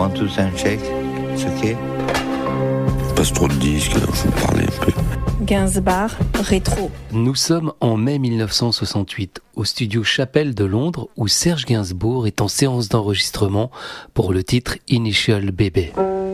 One, two, sound check. It's okay. Passe trop de disques, alors je vais parler un peu. Gainsbourg, rétro. Nous sommes en mai 1968 au studio Chapelle de Londres où Serge Gainsbourg est en séance d'enregistrement pour le titre Initial Baby.